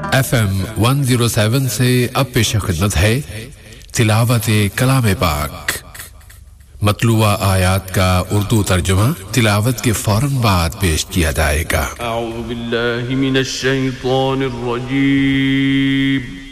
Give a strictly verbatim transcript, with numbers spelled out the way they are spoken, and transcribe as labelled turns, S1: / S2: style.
S1: F M one zero seven से अब पेश खिदमत है तिलावत कलाम पाक। मतलूआ आयात का उर्दू तर्जुमा तिलावत के फौरन बाद पेश किया जाएगा।
S2: अऊज़ु बिल्लाहि मिनश शैतानिर रजीम।